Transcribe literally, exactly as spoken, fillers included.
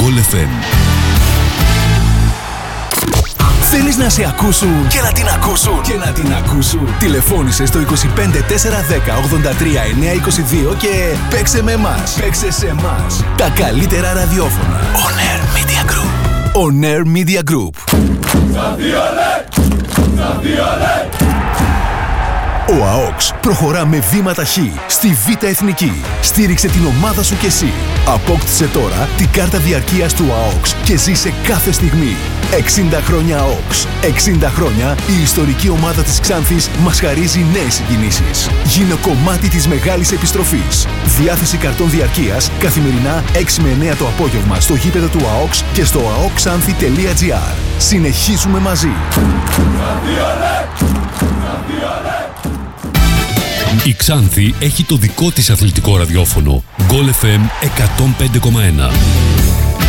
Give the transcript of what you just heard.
Goal εφ εμ. Θέλεις να σε ακούσουν και να την ακούσουν και να την ακούσουν. Τηλεφώνησε στο είκοσι πέντε τετρακόσια δέκα ογδόντα τρία εννιακόσια είκοσι δύο και παίξε με εμάς. Παίξε σε εμάς. Τα καλύτερα ραδιόφωνα. On Air Media Group. On Air Media Group. Ο ΑΟΚΣ προχωρά με βήματα χ στη Β' Εθνική. Στήριξε την ομάδα σου κι εσύ. Απόκτησε τώρα την κάρτα διαρκείας του ΑΟΚΣ και ζήσε κάθε στιγμή. εξήντα χρόνια ΑΟΚΣ. εξήντα χρόνια η ιστορική ομάδα της Ξάνθης μας χαρίζει νέες συγκινήσεις. Γίνε κομμάτι της μεγάλης επιστροφής. Διάθεση καρτών διαρκείας καθημερινά έξι με εννέα το απόγευμα στο γήπεδο του ΑΟΚΣ και στο αοκξάνθη τελεία τζι άρ. Συνεχίζουμε μαζί. Η Ξάνθη έχει το δικό της αθλητικό ραδιόφωνο. Goal εφ εμ εκατόν πέντε κόμμα ένα.